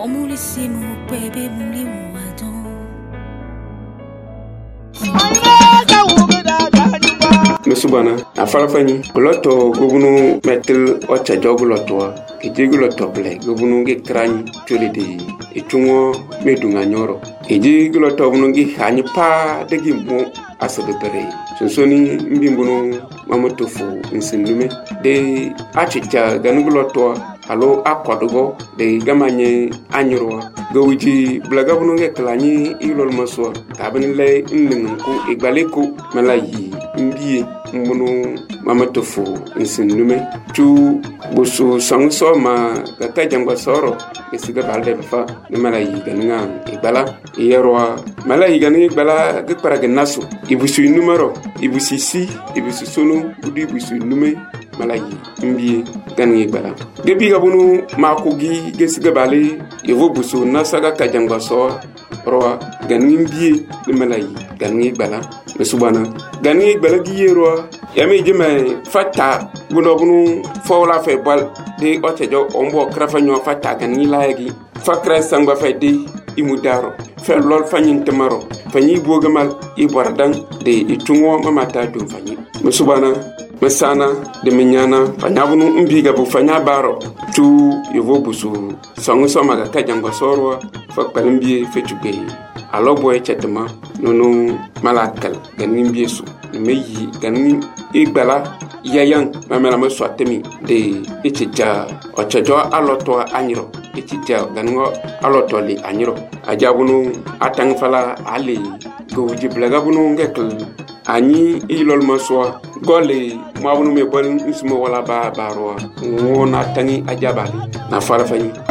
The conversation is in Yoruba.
Omulissimo baby muli wadon. Mesubana afalafani goloto gobunu metel ocha joguloto ejiguloto ble gobunu ge krani tolede etungo medunga nyoro ejiguloto bunu ge hani pa degi mo asabere sonsoni mbimbunu mamotofu nsinlume de achicha ganuguloto alo akwadugo de gamanye anyro gowiji blaga bunu ge klani ilol maswa tabinle nningu igbaleko malayi mbiye mbunu mamatofu nsinlume tu busu sangso ma gata jangwa soro esiga balde fa ne malayi ganinga igbala yerwa malayi ganinga igbala ge paraga nasu ibusu numero ibusi si ibusu sonu udi ibusu nume malayi mbiye ganinga igbala gebi gabunu makogi gesiga bale yevo busu nasaga kajangwa so roa ganinga mbiye ne malayi ganinga igbala mesubana ganinga igbala giyero yami jime fata bunu fawla fe bal de otejo ombo krafa nyo fata gani laagi fakra sangba fe de imudaro fe lol fanyin temaro fanyi bogamal ibordan de itungo mamata dum fanyi musubana mesana de menyana fanyabunu mbiga bu fanya baro tu yevo busu sangu somaga kajangwa sorwa fakpalimbi fetugbe alo boy chetma nono malakal ganin biesu meyi ganin igbala yayan mamela maswatemi de etija ochajo aloto anyiro etija gango aloto li anyiro ajabunu atang fala ali go jiblaga bunu ngekl ani ilol maswa gole mabunu me bol nsmo wala ba baro wona tangi ajabali na fara fani